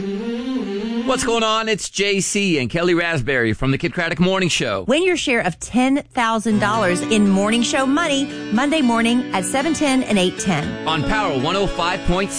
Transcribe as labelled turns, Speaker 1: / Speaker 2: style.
Speaker 1: What's going on? It's JC and Kelly Raspberry from the Kid Craddock Morning Show.
Speaker 2: Win your share of $10,000 in morning show money Monday morning at 7:10 and 8:10.
Speaker 1: On Power 105.7.